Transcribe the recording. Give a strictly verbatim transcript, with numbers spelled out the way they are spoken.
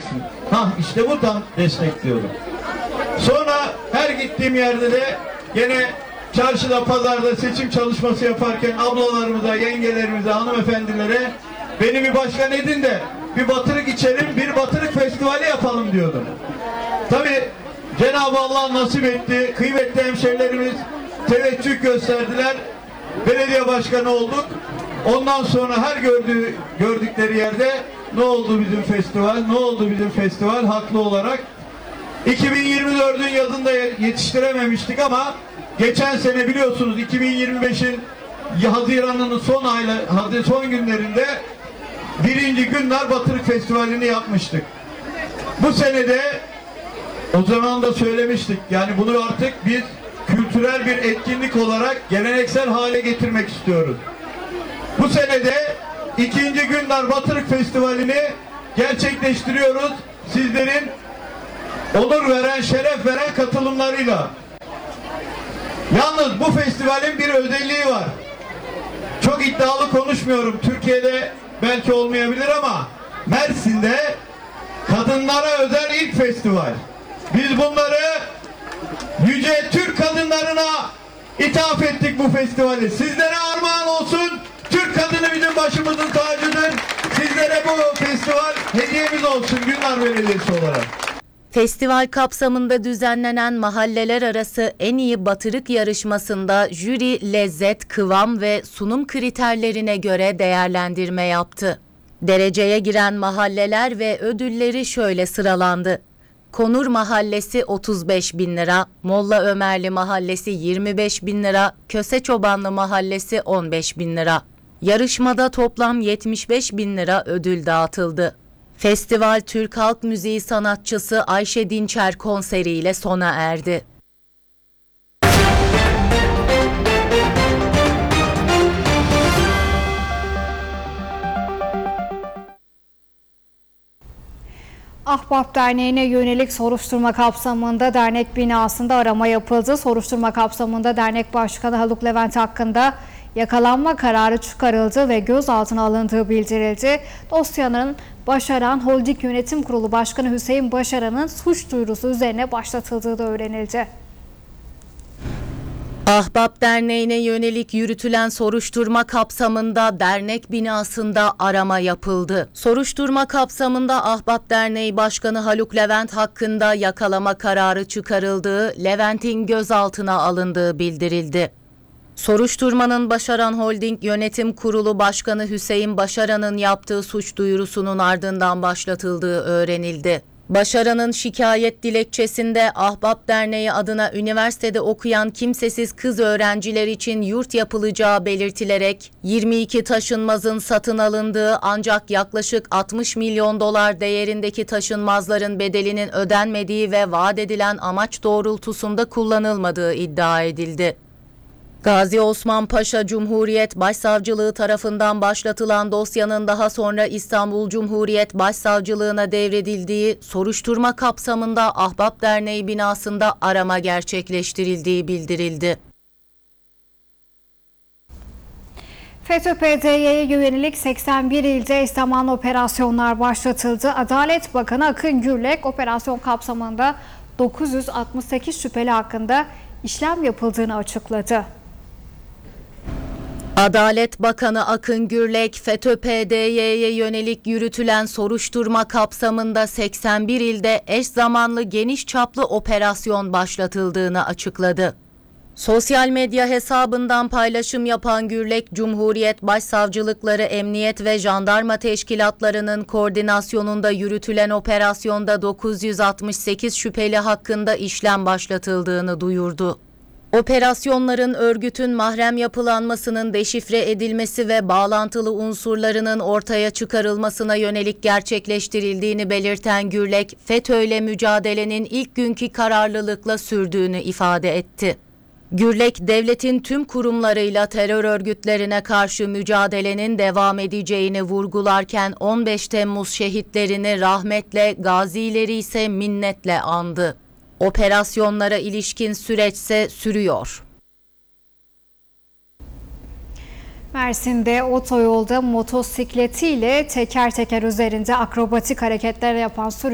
vereceksin. Hah işte bu tam destek diyordum. Sonra her gittiğim yerde de gene çarşıda, pazarda seçim çalışması yaparken ablalarımıza, yengelerimize, hanımefendilere beni bir başkan edin de bir batırık içelim, bir batırık festivali yapalım diyordum. Tabii Cenab-ı Allah nasip etti. Kıymetli hemşehrilerimiz teveccüh gösterdiler. Belediye başkanı olduk. Ondan sonra her gördüğü, gördükleri yerde ne oldu bizim festival, ne oldu bizim festival haklı olarak. iki bin yirmi dördün yazında yetiştirememiştik ama geçen sene biliyorsunuz iki bin yirmi beşin Haziran'ın son ayla, son günlerinde birinci Günler Batırık Festivali'ni yapmıştık. Bu senede o zaman da söylemiştik. Yani bunu artık biz kültürel bir etkinlik olarak geleneksel hale getirmek istiyoruz. Bu senede ikinci Günler Batırık Festivali'ni gerçekleştiriyoruz. Sizlerin onur veren, şeref veren katılımlarıyla. Yalnız bu festivalin bir özelliği var. Çok iddialı konuşmuyorum. Türkiye'de belki olmayabilir ama Mersin'de kadınlara özel ilk festival. Biz bunları yüce Türk kadınlarına ithaf ettik bu festivali. Sizlere armağan olsun. Türk kadını bizim başımızın tacıdır. Sizlere bu festival hediyemiz olsun Günler Belediyesi olarak. Festival kapsamında düzenlenen mahalleler arası en iyi batırık yarışmasında jüri lezzet, kıvam ve sunum kriterlerine göre değerlendirme yaptı. Dereceye giren mahalleler ve ödülleri şöyle sıralandı. Konur Mahallesi otuz beş bin lira, Molla Ömerli Mahallesi yirmi beş bin lira, Köse Çobanlı Mahallesi on beş bin lira. Yarışmada toplam yetmiş beş bin lira ödül dağıtıldı. Festival Türk halk müziği sanatçısı Ayşe Dinçer konseriyle sona erdi. Ahbap Derneği'ne yönelik soruşturma kapsamında dernek binasında arama yapıldı. Soruşturma kapsamında dernek başkanı Haluk Levent hakkında yakalanma kararı çıkarıldı ve gözaltına alındığı bildirildi. Dosyanın Başaran Holding Yönetim Kurulu Başkanı Hüseyin Başaran'ın suç duyurusu üzerine başlatıldığı da öğrenildi. Ahbap Derneği'ne yönelik yürütülen soruşturma kapsamında dernek binasında arama yapıldı. Soruşturma kapsamında Ahbap Derneği Başkanı Haluk Levent hakkında yakalama kararı çıkarıldığı, Levent'in gözaltına alındığı bildirildi. Soruşturmanın Başaran Holding Yönetim Kurulu Başkanı Hüseyin Başaran'ın yaptığı suç duyurusunun ardından başlatıldığı öğrenildi. Başaran'ın şikayet dilekçesinde Ahbap Derneği adına üniversitede okuyan kimsesiz kız öğrenciler için yurt yapılacağı belirtilerek yirmi iki taşınmazın satın alındığı ancak yaklaşık altmış milyon dolar değerindeki taşınmazların bedelinin ödenmediği ve vaat edilen amaç doğrultusunda kullanılmadığı iddia edildi. Gazi Osman Paşa Cumhuriyet Başsavcılığı tarafından başlatılan dosyanın daha sonra İstanbul Cumhuriyet Başsavcılığına devredildiği soruşturma kapsamında Ahbap Derneği binasında arama gerçekleştirildiği bildirildi. FETÖ-P D Y'ye yönelik seksen bir ilde eş zamanlı operasyonlar başlatıldı. Adalet Bakanı Akın Gürlek operasyon kapsamında dokuz yüz altmış sekiz şüpheli hakkında işlem yapıldığını açıkladı. Adalet Bakanı Akın Gürlek, FETÖ-P D Y'ye yönelik yürütülen soruşturma kapsamında seksen bir ilde eş zamanlı geniş çaplı operasyon başlatıldığını açıkladı. Sosyal medya hesabından paylaşım yapan Gürlek, Cumhuriyet Başsavcılıkları, Emniyet ve Jandarma Teşkilatlarının koordinasyonunda yürütülen operasyonda dokuz yüz altmış sekiz şüpheli hakkında işlem başlatıldığını duyurdu. Operasyonların örgütün mahrem yapılanmasının deşifre edilmesi ve bağlantılı unsurlarının ortaya çıkarılmasına yönelik gerçekleştirildiğini belirten Gürlek, FETÖ'yle mücadelenin ilk günkü kararlılıkla sürdüğünü ifade etti. Gürlek, devletin tüm kurumlarıyla terör örgütlerine karşı mücadelenin devam edeceğini vurgularken on beş Temmuz şehitlerini rahmetle, gazileri ise minnetle andı. Operasyonlara ilişkin süreçse sürüyor. Mersin'de otoyolda motosikletiyle teker teker üzerinde akrobatik hareketler yapan sürücü